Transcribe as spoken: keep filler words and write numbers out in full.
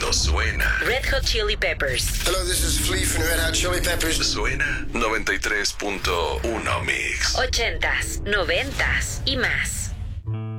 cuando suena. Red Hot Chili Peppers. Hello, this is Flea from Red Hot Chili Peppers. Suena noventa y tres punto uno Mix. Ochentas, noventas y más.